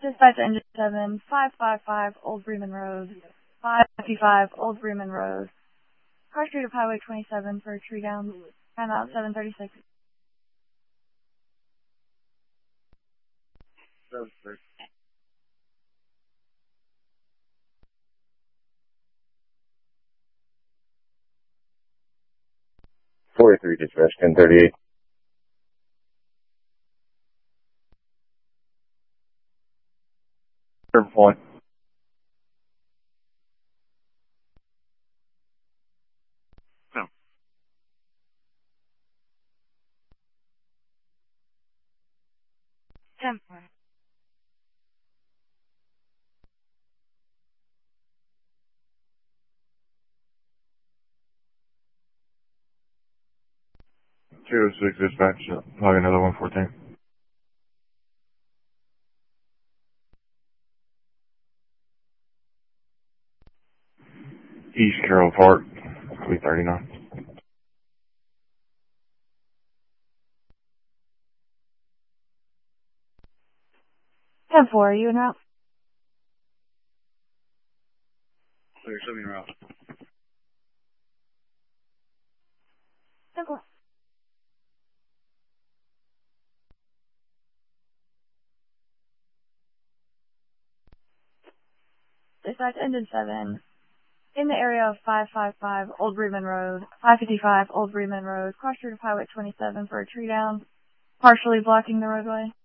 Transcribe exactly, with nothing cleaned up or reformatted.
Dispatch engine seven, five five five Old Bremen Road, five fifty-five Old Bremen Road. Car Street of Highway twenty-seven for a tree down. Time out seven thirty-six. forty-three dispatch, ten thirty-eight. Third point. No. Ten. two oh six dispatch, log another one fourteen. East Carroll Park, three thirty-nine. ten four, are you en route? Clear, show me your route. ten four. Dispatch engine seven. In the area of five five five Old Bremen Road, five fifty-five Old Bremen Road, cross street of Highway twenty-seven for a tree down, partially blocking the roadway.